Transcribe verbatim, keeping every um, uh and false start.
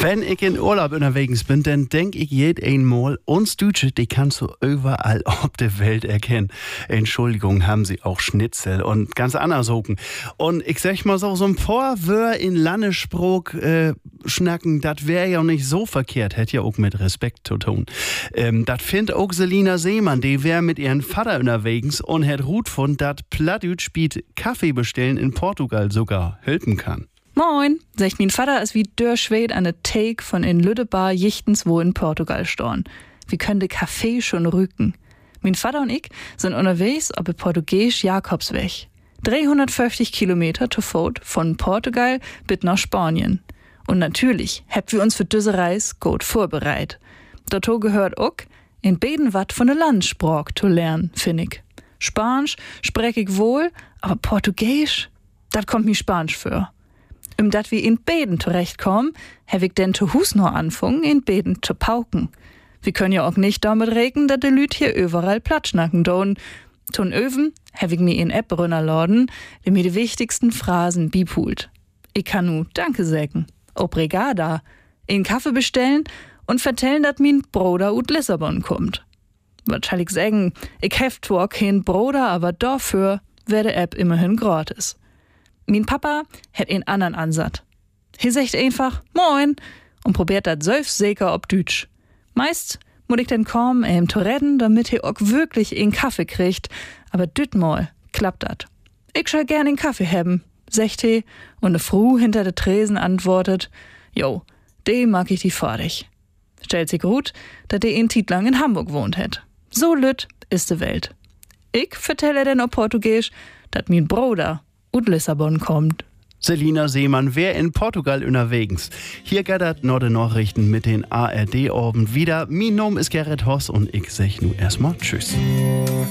Wenn ich in Urlaub unterwegs bin, dann denk ich jed einmal, uns Deutsche, die kannst du überall auf der Welt erkennen. Entschuldigung, haben sie auch Schnitzel und ganz anders hocken. Und ich sag mal so, so ein paar Wör in Landesspruch äh, schnacken, das wäre ja nicht so verkehrt, hätte ja auch mit Respekt zu tun. Ähm, das findet auch Selina Seemann, die wär mit ihren Vater unterwegs und hat Rut von dat Plattdütsch spielt Kaffee bestellen in Portugal sogar helfen kann. Moin, sagt mein Vater ist wie Dörrschwed an der Take von in Lüdebar jichtens wo in Portugal storn. Wie könnte Kaffee schon rücken? Mein Vater und ich sind unterwegs auf der portugiesisch Jakobsweg. dreihundertfünfzig Kilometer zu Fuß von Portugal bis nach Spanien. Und natürlich habt wir uns für diese Reise gut vorbereitet. Dazu gehört auch, in beiden wat von der Landssprach zu lernen, finde ich. Spanisch sprech ich wohl, aber Portugiesisch, das kommt mir Spanisch für. Um dat wir in Beden zurechtkommen, hab ich denn zu Hus noch anfangen, in Beden zu pauken. Wir können ja auch nicht damit reden, dass die Lüt hier überall platschnacken don. Zum Öven hab ich mir in App runterladen, die mir die wichtigsten Phrasen bipult. Ich kann nu Danke sägen, obrigada, in Kaffee bestellen und vertellen, dass mein Bruder ut Lissabon kommt. Was soll ich sagen, ich heft zwar kein Bruder, aber dafür werde App immerhin gratis. Mein Papa hat einen anderen Ansatz. Er sagt einfach Moin und probiert das selbstsäker ob Dütsch. Meist muss ich dann kommen, ihm zu retten, damit er auch wirklich einen Kaffee kriegt. Aber dütmal klappt das. Ich schall gern einen Kaffee haben, sagt er, und eine Frau hinter der Tresen antwortet, Jo, de mag ich die fertig. Stellt sich gut, dass der in Tit lang in Hamburg wohnt hat. So lütt ist die Welt. Ich vertelle denn auf Portugiesisch, dass mein Bruder und Lissabon kommt. Selina Seemann, wer in Portugal unterwegs. Hier gattert noch die Nachrichten mit den A R D-Orben wieder. Mein Name ist Gerrit Hoss und ich sag nu erstmal Tschüss.